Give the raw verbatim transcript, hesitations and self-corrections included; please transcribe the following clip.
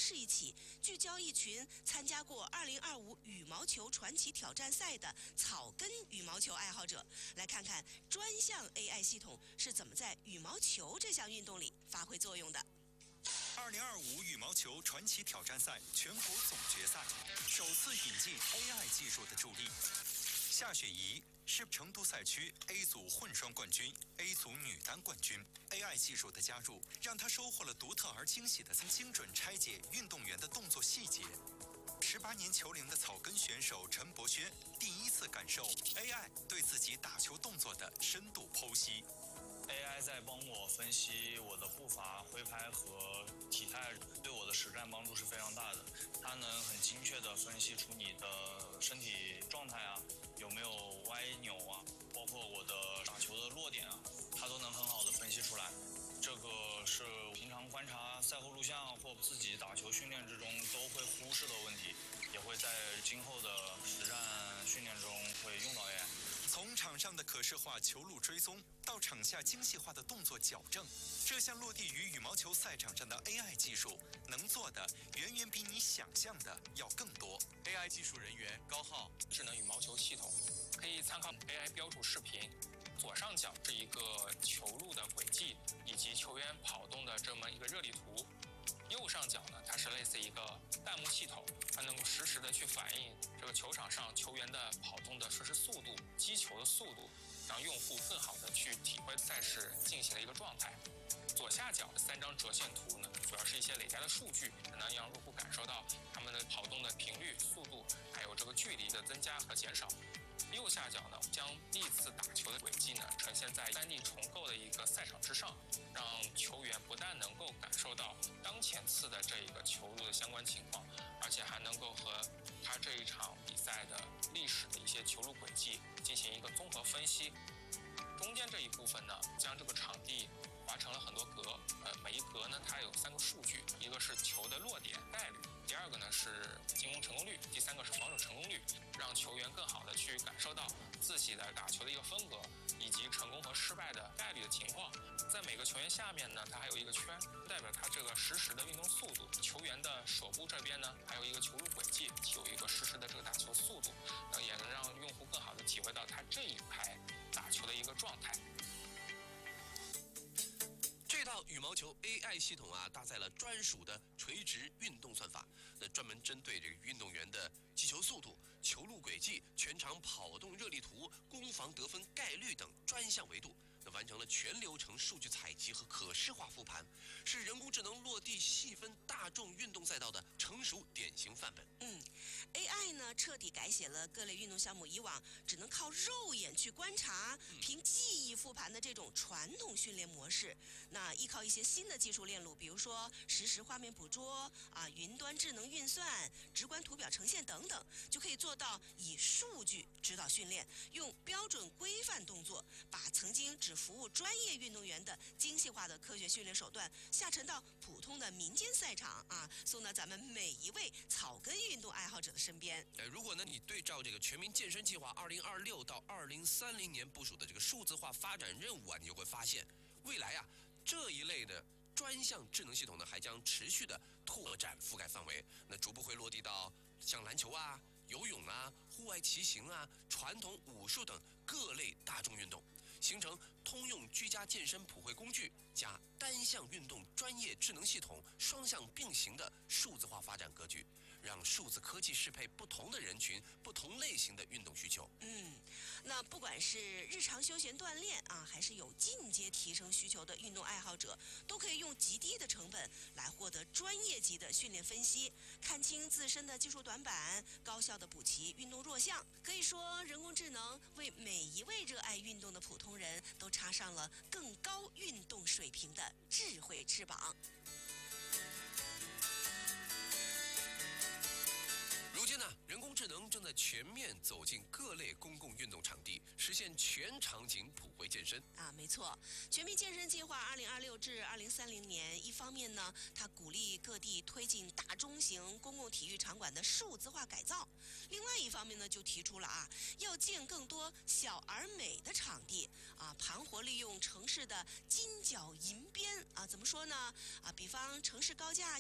是一起，聚焦一群参加过二零二五羽毛球传奇挑战赛的草根羽毛球爱好者，来看看专项 A I 系统是怎么在羽毛球这项运动里发挥作用的。 二零二五羽毛球传奇挑战赛全国总决赛首次引进 A I 技术的助力。夏雪怡是成都赛区 A 组混双冠军、A 组女单冠军。A I 技术的加入，让她收获了独特而惊喜的精准拆解运动员的动作细节。十八年球龄的草根选手陈博轩第一次感受 A I 对自己打球动作的深度剖析。 A I 在帮我分析我的步伐、挥拍和体态，对我的实战帮助是非常大的。它能很精确地分析出你的身体状态啊，有没有歪扭啊，包括我的打球的落点啊，它都能很好地分析出来。这个是平常观察赛后录像或自己打球训练之中都会忽视的问题，也会在今后的实战训练中会用到 A I。 从场上的可视化球路追踪到场下精细化的动作矫正，这项落地于羽毛球赛场上的 A I 技术能做的远远比你想象的要更多。 A I 技术人员高浩， 智能羽毛球系统可以参考 A I 标注视频，左上角是一个球路的轨迹以及球员跑动的这么一个热力图。右上角呢，它是类似一个弹幕系统，它能够实时的去反映这个球场上球员的跑动的实时速度、击球的速度，让用户更好的去体会赛事进行的一个状态。左下角的三张折线图呢，主要是一些累加的数据，能让用户感受到他们的跑动的频率、速度，还有这个距离的增加和减少。右下角呢，将历次打球的轨迹呢呈现在 三 D 重构的一个赛场之上，让球员不但能够感受到当前次的这一个球路的相关情况，而且还能够和他这一场比赛的历史的一些球路轨迹进行一个综合分析。中间这一部分呢，将这个场地划成了很多格，呃，每一格呢它有三个数据，一个是球的落点概率，第二个呢是进攻成功率，第三个是防守成功率，让球员更好的去感受到自己的打球的一个风格，以及成功和失败的概率的情况。在每个球员下面呢，它还有一个圈，代表他这个实时的运动速度。球员的手部这边呢，还有一个球路轨迹，有一个实时的这个打球速度，呃，也能让用户更好的体会到他这一拍打球的一个状态。 这套羽毛球 A I 系统啊，搭载了专属的垂直运动算法，那专门针对这个运动员的击球速度、球路轨迹、全场跑动热力图、攻防得分概率等专项维度，那完成了全流程数据采集和可视化复盘，是人工智能落地细分大众运动赛道的成熟典型范本。 嗯 ，A I 呢彻底改写了各类运动项目以往只能靠肉眼去观察、 嗯、 凭记忆复盘的这种传统训练模式。那依靠一些新的技术链路，比如说实时画面捕捉啊、云端智能运算、直观图表呈现等等，就可以做到以数据指导训练，用标准规范动作，把曾经只服务专业运动员的精细化的科学训练手段下沉到普通的民间赛场啊，送到咱们每一位草根运动爱好者的身边。 呃，如果呢你对照这个全民健身计划二零二六到二零三零年部署的这个数字化发展任务啊，你就会发现，未来啊这一类的专项智能系统呢，还将持续的拓展覆盖范围，那逐步会落地到像篮球啊、游泳啊、户外骑行啊、传统武术等各类大众运动，形成通用居家健身普惠工具加单项运动专业智能系统双向并行的数字化发展格局，让数字科技适配不同的人群、不同类型的运动需求。 嗯，那不管是日常休闲锻炼啊，还是有进阶提升需求的运动爱好者，都可以用极低的成本来获得专业级的训练分析，看清自身的技术短板，高效的补齐运动弱项。可以说，人工智能为每一位热爱运动的普通人都插上了更高运动水平的智慧翅膀。 如今呢，人工智能正在全面走进各类公共运动场地，实现全场景普惠健身。 啊，没错，全民健身计划二零二六至二零三零年，一方面呢，它鼓励各地推进大中型公共体育场馆的数字化改造；另外一方面呢，就提出了啊，要建更多小而美的场地啊，盘活利用城市的金角银边啊，怎么说呢？啊，比方城市高架